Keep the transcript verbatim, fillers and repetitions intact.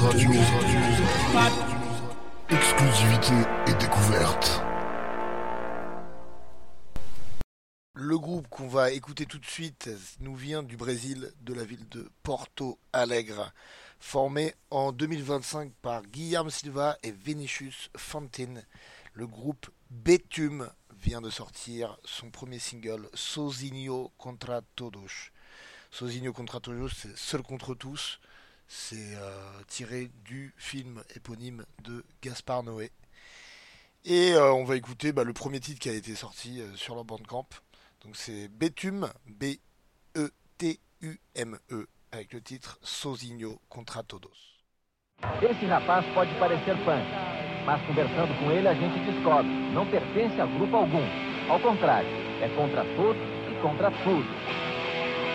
Radio. Exclusivité et découverte. Le groupe qu'on va écouter tout de suite nous vient du Brésil, de la ville de Porto Alegre, formé en deux mille vingt-cinq par Guilherme Silva et Vinicius Fantin. Le groupe Betume vient de sortir son premier single, Sozinho contra Todos. Sozinho contra Todos, c'est Seul contre tous. C'est euh, tiré du film éponyme de Gaspard Noé. Et euh, on va écouter bah, le premier titre qui a été sorti euh, sur leur Bandcamp. Donc c'est Betume, B E T U M E, avec le titre Sozinho contra Todos. Esse rapaz pode parecer punk, mas conversando com ele a gente descobre, não pertence a grupo algum. Ao contrário, é contra todos e contra tudo.